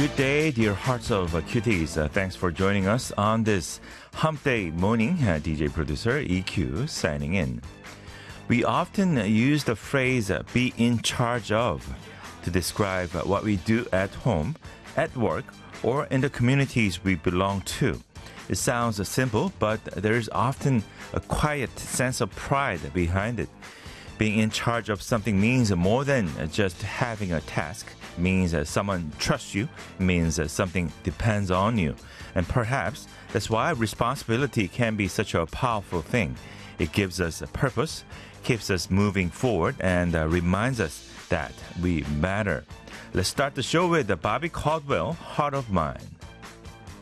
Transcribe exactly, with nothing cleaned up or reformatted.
Good day, dear hearts of uh, cuties. Uh, thanks for joining us on this hump day morning. Uh, D J producer E Q signing in. We often use the phrase uh, be in charge of to describe uh, what we do at home, at work, or in the communities we belong to. It sounds uh, simple, but there is often a quiet sense of pride behind it. Being in charge of something means more than just having a task. It means that someone trusts you. It means that something depends on you. And perhaps that's why responsibility can be such a powerful thing. It gives us a purpose, keeps us moving forward, and uh, reminds us that we matter. Let's start the show with Bobby Caldwell, Heart of Mine.